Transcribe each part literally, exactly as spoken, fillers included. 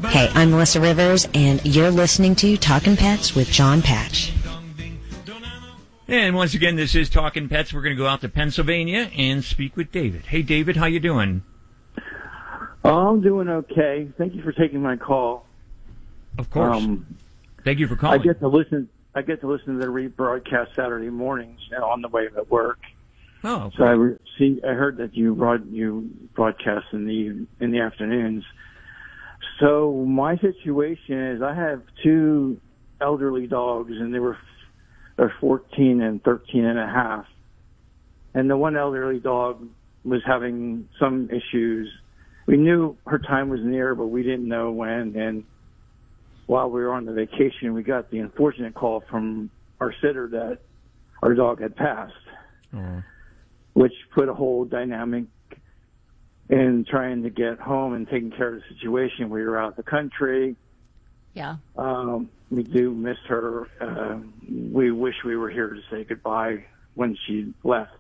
Hey, I'm Melissa Rivers, and you're listening to Talkin' Pets with John Patch. And once again, this is Talkin' Pets. We're going to go out to Pennsylvania and speak with David. Hey, David, how you doing? Oh, I'm doing okay. Thank you for taking my call. Of course. Um, Thank you for calling. I get to listen. I get to listen to the rebroadcast Saturday mornings, you know, on the way to work. Oh, okay. So I re- see. I heard that you broad you broadcast in the in the afternoons. So my situation is, I have two elderly dogs, and they were they're fourteen and thirteen and a half. And the one elderly dog was having some issues. We knew her time was near, but we didn't know when. And while we were on the vacation, we got the unfortunate call from our sitter that our dog had passed, oh. which put a whole dynamic in trying to get home and taking care of the situation. We were out of the country. Yeah. Um, we do miss her. Uh, we wish we were here to say goodbye when she left.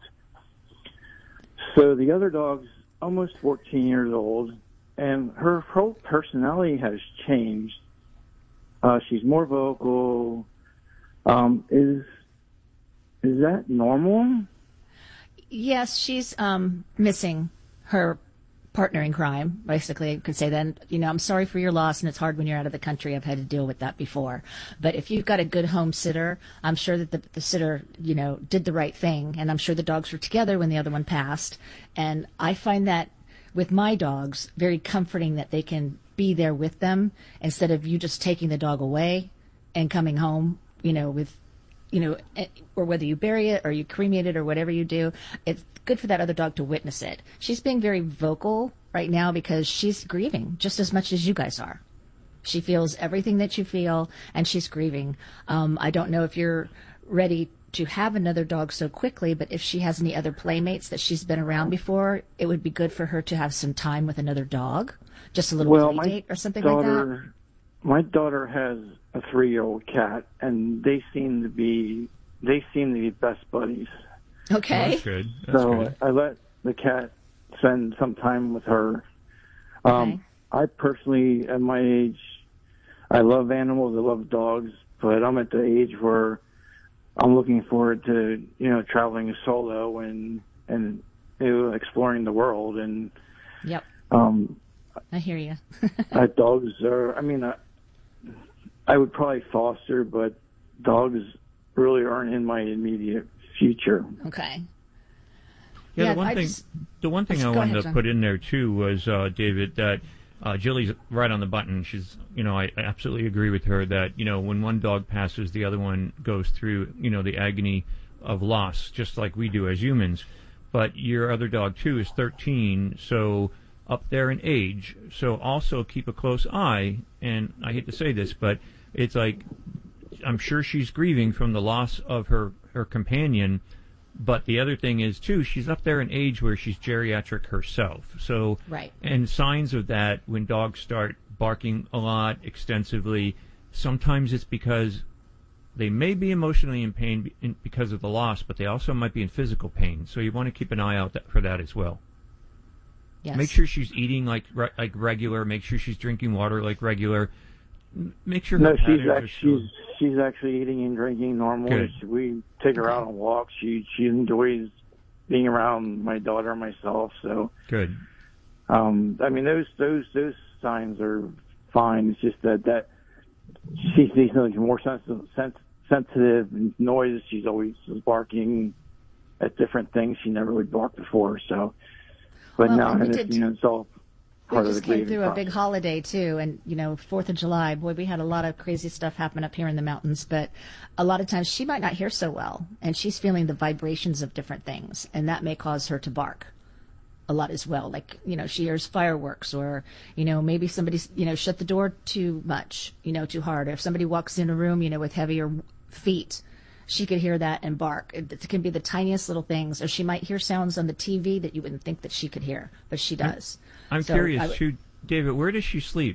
So the other dog's almost fourteen years old, and her whole personality has changed. Uh, she's more vocal. Um, is is that normal? Yes, she's um, missing her partner in crime, basically. You could say then, you know, I'm sorry for your loss, and it's hard when you're out of the country. I've had to deal with that before. But if you've got a good home sitter, I'm sure that the, the sitter, you know, did the right thing. And I'm sure the dogs were together when the other one passed. And I find that with my dogs very comforting that they can be there with them instead of you just taking the dog away and coming home, you know, with, you know, or whether you bury it or you cremate it or whatever you do. It's good for that other dog to witness it. She's being very vocal right now because she's grieving just as much as you guys are. She feels everything that you feel, and she's grieving. Um, I don't know if you're ready to have another dog so quickly, but if she has any other playmates that she's been around before, it would be good for her to have some time with another dog, just a little well, play date or something daughter, like that. My daughter has a three-year-old cat, and they seem to be they seem to be best buddies. Okay. Oh, that's good. That's so good. I let the cat spend some time with her. Um, Okay. I personally, at my age, I love animals. I love dogs, but I'm at the age where I'm looking forward to, you know, traveling solo and and you know, exploring the world. And Yep. um, I hear you. uh, dogs are. I mean, uh, I would probably foster, but dogs really aren't in my immediate future. Okay. Yeah, Yeah, the one I thing, just- the one thing I Go wanted ahead, to John. put in there too was uh, David that uh, Jilly's right on the button. She's, you know, I, I absolutely agree with her that you know when one dog passes, the other one goes through, you know, the agony of loss, just like we do as humans. But your other dog too is thirteen, so up there in age. So also keep a close eye. And I hate to say this, but it's like I'm sure she's grieving from the loss of her her companion. But the other thing is, too, she's up there in age where she's geriatric herself. So, Right. And signs of that, when dogs start barking a lot, extensively, sometimes it's because they may be emotionally in pain be- in, because of the loss, but they also might be in physical pain. So you want to keep an eye out that, for that as well. Yes. Make sure she's eating like re- like regular. Make sure she's drinking water like regular. M- Make sure her No, she's patterns are actually still- she's, she's actually eating and drinking normal. Good. She, we take her out on walks. She she enjoys being around my daughter and myself. So, good. um, I mean, those those those signs are fine. It's just that that she sees something more sensitive, sens- sensitive noise. She's always barking at different things. She never would bark before. So, but Well, now and we it's, did- you know, it's all We part of just the came grieving through a process. big holiday, too, and, you know, fourth of July, boy, we had a lot of crazy stuff happen up here in the mountains, but a lot of times she might not hear so well, and she's feeling the vibrations of different things, and that may cause her to bark a lot as well. Like, you know, she hears fireworks, or, you know, maybe somebody's, you know, shut the door too much, you know, too hard, or if somebody walks in a room, you know, with heavier feet, she could hear that and bark. It, it can be the tiniest little things, or she might hear sounds on the T V that you wouldn't think that she could hear, but she does. I'm So curious, I w- too, David, where does she sleep?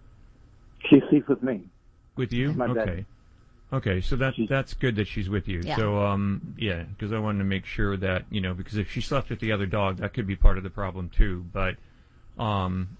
She sleeps with me. With you? My bed. Okay. Okay, so that She's- that's good that she's with you. Yeah. So, um, yeah, because I wanted to make sure that, you know, because if she slept with the other dog, that could be part of the problem too. But, um,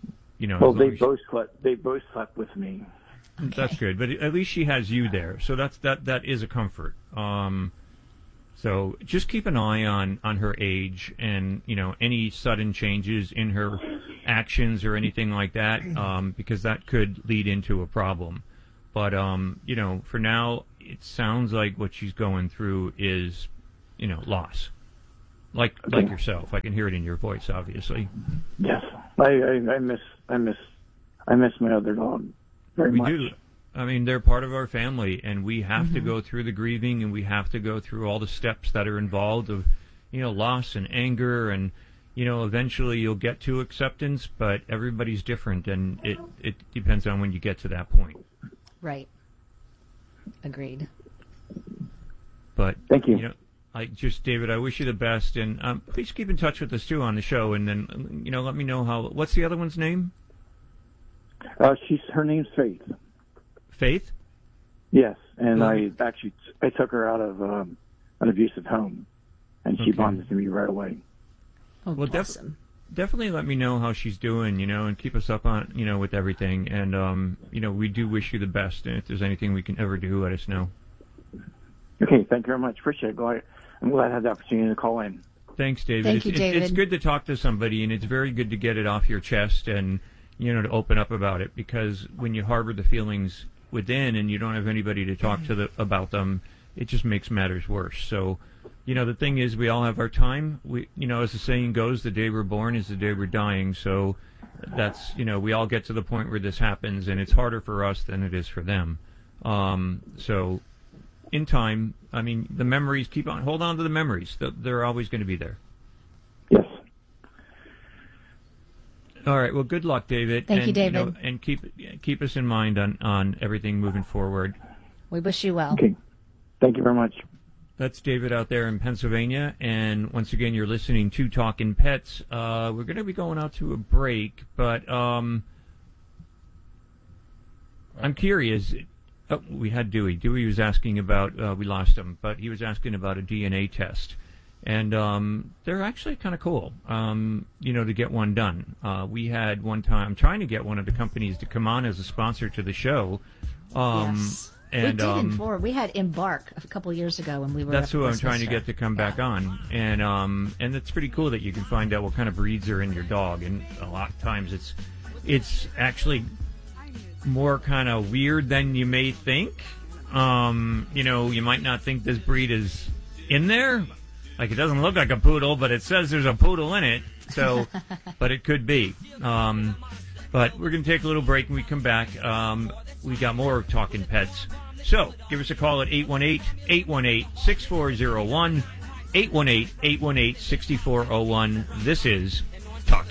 you know. Well, as long they as she- both slept. They both slept with me. That's good, but at least she has you there, so that's that. That is a comfort. Um, so just keep an eye on, on her age, and you know any sudden changes in her actions or anything like that, um, because that could lead into a problem. But um, you know, for now, it sounds like what she's going through is, you know, loss. Like Okay. like yourself, I can hear it in your voice, obviously. Yes, I, I, I miss I miss I miss my other dog very We much. do. I mean, they're part of our family, and we have to go through the grieving, and we have to go through all the steps that are involved of, you know, loss and anger, and, you know, eventually you'll get to acceptance, but everybody's different, and it, it depends on when you get to that point. Right. Agreed. But Thank you. you know, I just, David, I wish you the best, and um, please keep in touch with us, too, on the show, and then, you know, let me know how, what's the other one's name? Uh, she's her name's Faith. Faith? Yes, and Oh. I actually I took her out of um, an abusive home, and she Okay. bonded to me right away. Oh, Well, def- awesome. Definitely let me know how she's doing, you know, and keep us up on, you know, with everything. And, um, you know, we do wish you the best. And if there's anything we can ever do, let us know. Okay, thank you very much. Appreciate it. Glad, I'm glad I had the opportunity to call in. Thanks, David. Thank it's, you, it's- David. It's good to talk to somebody, and it's very good to get it off your chest and, you know, to open up about it. Because when you harbor the feelings within and you don't have anybody to talk to the, about them, it just makes matters worse. So, you know, the thing is, we all have our time. We, you know, as the saying goes, the day we're born is the day we're dying. So that's, you know, we all get to the point where this happens, and it's harder for us than it is for them. Um, so in time, I mean, the memories, keep on, hold on to the memories. They're, they're always going to be there. Yes. All right. Well, good luck, David. Thank you, and, David. know, and keep keep us in mind on, on everything moving forward. We wish you well. Okay. Thank you very much. That's David out there in Pennsylvania. And once again, you're listening to Talkin' Pets. Uh, we're going to be going out to a break, but um, I'm curious. Oh, we had Dewey. Dewey was asking about, uh, we lost him, but he was asking about a D N A test. And um, they're actually kind of cool, um, you know, to get one done. Uh, we had one time trying to get one of the companies to come on as a sponsor to the show. Um, yes. And, we did um, before. We had Embark a couple years ago when we were. That's at who I'm Westminster. trying to get to come back on, and um, and it's pretty cool that you can find out what kind of breeds are in your dog, and a lot of times it's it's actually more kind of weird than you may think. Um, you know, you might not think this breed is in there. Like, it doesn't look like a poodle, but it says there's a poodle in it. So, but it could be. Um, but we're going to take a little break, and we come back. Um, we got more Talking Pets. So, give us a call at eight one eight, eight one eight, six four zero one, eight one eight, eight one eight, six four zero one. This is